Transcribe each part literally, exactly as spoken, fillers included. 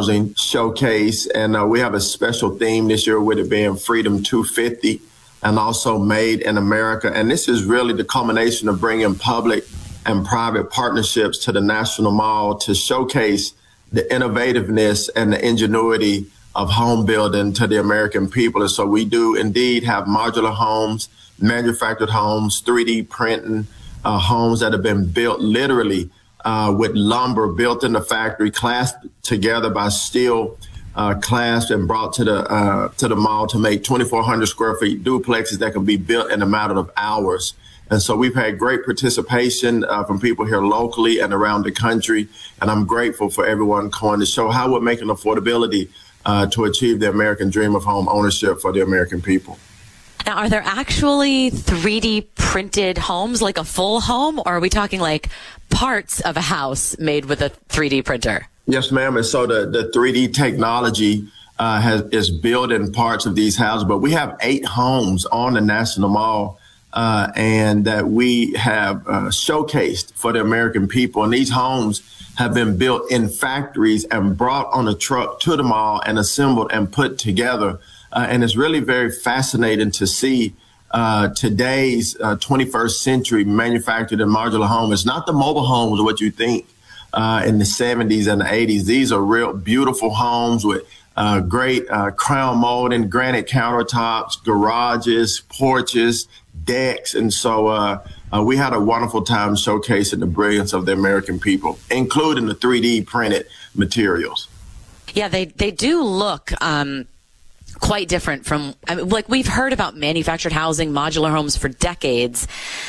Housing Showcase. And uh, we have a special theme this year with it being Freedom two fifty and also Made in America. And this is really the culmination of bringing public and private partnerships to the National Mall to showcase the innovativeness and the ingenuity of home building to the American people. And so we do indeed have modular homes, manufactured homes, three D printing, uh, homes that have been built literally uh, with lumber built in the factory, clasped together by steel, uh, clasped and brought to the uh, to the mall to make twenty-four hundred square feet duplexes that can be built in a matter of hours. And so we've had great participation uh, from people here locally and around the country. And I'm grateful for everyone coming to show how we're making affordability Uh, to achieve the American dream of home ownership for the American people. Now, are there actually three D printed homes, like a full home, or are we talking like parts of a house made with a three D printer? Yes, ma'am. And so the, the three D technology uh, has, is built in parts of these houses, but we have eight homes on the National Mall uh, and that we have uh, showcased for the American people. And these homes have been built in factories and brought on a truck to the mall and assembled and put together. Uh, and it's really very fascinating to see uh, today's uh, twenty-first century manufactured and modular home. It's not the mobile homes, what you think uh, in the seventies and the eighties. These are real beautiful homes with uh, great uh, crown molding, granite countertops, garages, porches, decks. And so uh, Uh, we had a wonderful time showcasing the brilliance of the American people, including the three D printed materials. Yeah, they, they do look um, quite different from, I mean, like we've heard about manufactured housing, modular homes for decades.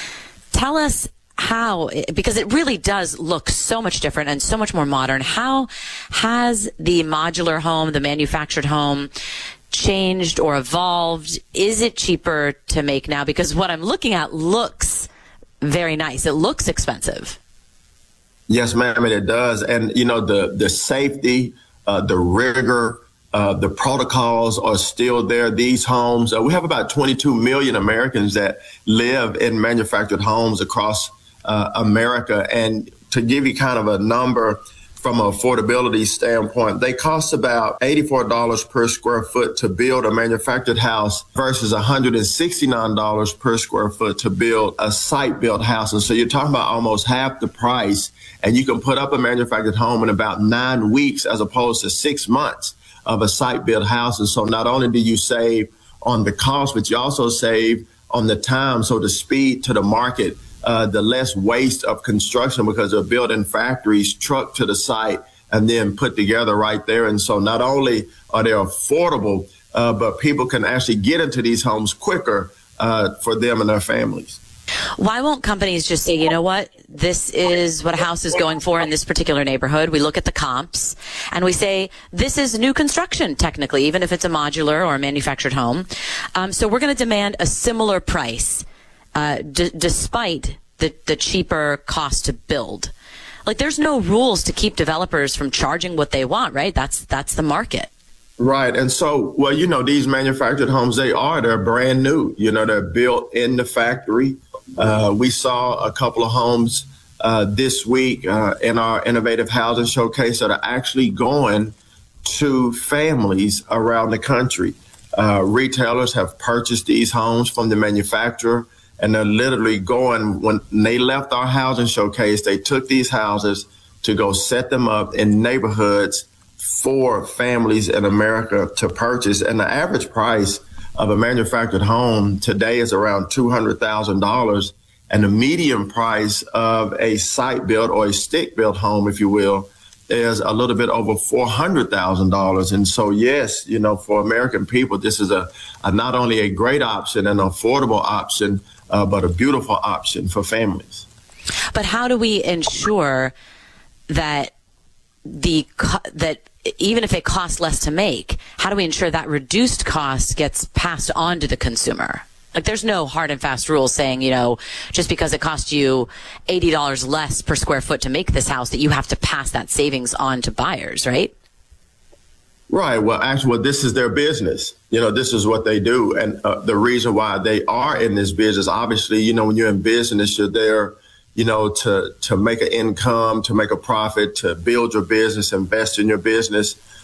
Tell us how, because it really does look so much different and so much more modern. How has the modular home, the manufactured home, changed or evolved? Is it cheaper to make now? Because what I'm looking at looks very nice. It looks expensive. Yes, ma'am, and it does. And, you know, the, the safety, uh, the rigor, uh, the protocols are still there. These homes, uh, we have about twenty-two million Americans that live in manufactured homes across uh, America. And to give you kind of a number from an affordability standpoint, they cost about eighty-four dollars per square foot to build a manufactured house versus one hundred sixty-nine dollars per square foot to build a site-built house. And so you're talking about almost half the price, and you can put up a manufactured home in about nine weeks as opposed to six months of a site-built house. And so not only do you save on the cost, but you also save on the time, so the speed to the market, Uh, the less waste of construction because they're built in factories, trucked to the site, and then put together right there. And so not only are they affordable, uh, but people can actually get into these homes quicker uh, for them and their families. Why won't companies just say, you know what, this is what a house is going for in this particular neighborhood? We look at the comps and we say, this is new construction, technically, even if it's a modular or a manufactured home. Um, so we're going to demand a similar price. Uh, d- despite the, the cheaper cost to build. Like, there's no rules to keep developers from charging what they want, right? That's that's the market. Right. And so, well, you know, these manufactured homes, they are, they're brand new. You know, they're built in the factory. Uh, we saw a couple of homes uh, this week uh, in our Innovative Housing Showcase that are actually going to families around the country. Uh, retailers have purchased these homes from the manufacturer, and they're literally going, when they left our housing showcase, they took these houses to go set them up in neighborhoods for families in America to purchase. And the average price of a manufactured home today is around two hundred thousand dollars. And the median price of a site-built or a stick-built home, if you will, is a little bit over four hundred thousand dollars. And so, yes, you know, for American people, this is a, a not only a great option, an affordable option, Uh, but a beautiful option for families. But how do we ensure that the co- that even if it costs less to make, how do we ensure that reduced cost gets passed on to the consumer? Like, there's no hard and fast rule saying, you know, just because it costs you eighty dollars less per square foot to make this house, that you have to pass that savings on to buyers, right? Right. Well, actually, well, this is their business. You know, this is what they do. And uh, the reason why they are in this business, obviously, you know, when you're in business, you're there, you know, to, to make an income, to make a profit, to build your business, invest in your business.